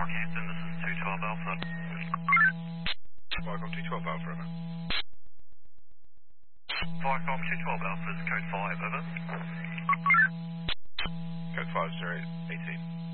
Rockhampton, this is 212 Alpha. Welcome to 12 Alpha, over. Viacom 212 Alpha is code 5, over. Code 5, 018.